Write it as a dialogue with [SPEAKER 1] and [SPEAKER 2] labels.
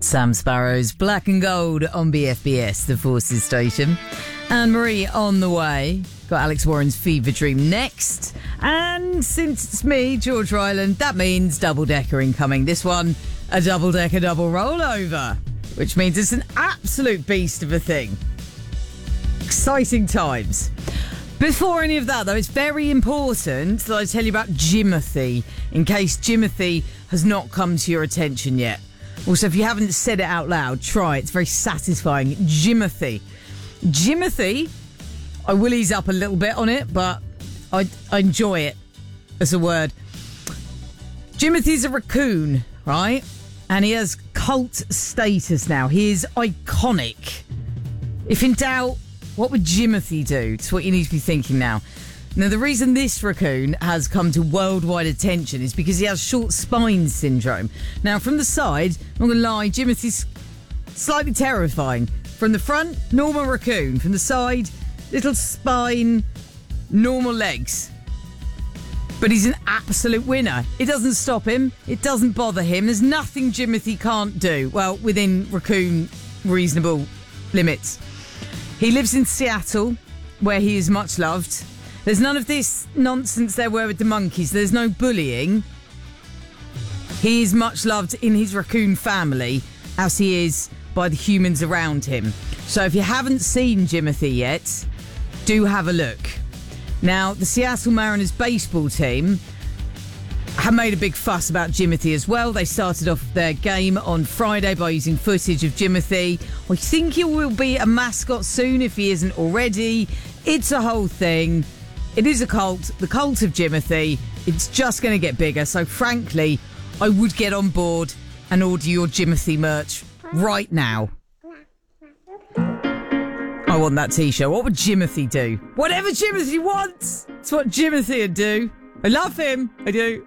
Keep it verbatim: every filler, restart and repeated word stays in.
[SPEAKER 1] Sam Sparrow's Black and Gold on B F B S, the Forces station. Anne-Marie on the way. Got Alex Warren's Fever Dream next. And since it's me, George Ryland, that means double-decker incoming. This one, a double-decker double rollover, which means it's an absolute beast of a thing. Exciting times. Before any of that, though, it's very important that I tell you about Jimothy, in case Jimothy has not come to your attention yet. Also, if you haven't said it out loud, try it. It's very satisfying. Jimothy. Jimothy, I will ease up a little bit on it, but I, I enjoy it as a word. Jimothy's a raccoon, right? And he has cult status now. He is iconic. If in doubt, what would Jimothy do? It's what you need to be thinking now. Now, the reason this raccoon has come to worldwide attention is because he has short spine syndrome. Now, from the side, I'm not going to lie, Jimothy's slightly terrifying. From the front, normal raccoon. From the side, little spine, normal legs. But he's an absolute winner. It doesn't stop him. It doesn't bother him. There's nothing Jimothy can't do. Well, within raccoon reasonable limits. He lives in Seattle, where he is much loved. There's none of this nonsense there were with the monkeys. There's no bullying. He is much loved in his raccoon family, as he is by the humans around him. So if you haven't seen Jimothy yet, do have a look. Now, the Seattle Mariners baseball team have made a big fuss about Jimothy as well. They started off their game on Friday by using footage of Jimothy. I think he will be a mascot soon if he isn't already. It's a whole thing. It is a cult, the cult of Jimothy. It's just going to get bigger. So frankly, I would get on board and order your Jimothy merch right now. I want that t-shirt. What would Jimothy do? Whatever Jimothy wants. It's what Jimothy would do. I love him. I do.